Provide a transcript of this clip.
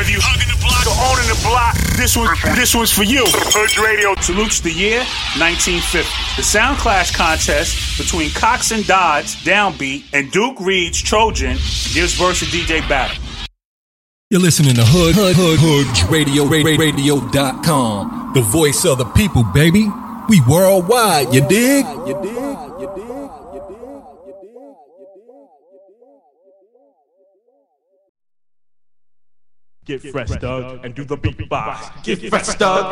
If you hugging the block or owning the block, this one's for you. Hood Radio salutes the year 1950. The Sound Clash contest between Cox and Dodds, Downbeat, and Duke Reed's Trojan gives verse a DJ battle. You're listening to Hood Radio, radio.com. The voice of the people, baby. We worldwide, you dig? Get fresh, Doug, and do the beatbox. Get fresh, Doug.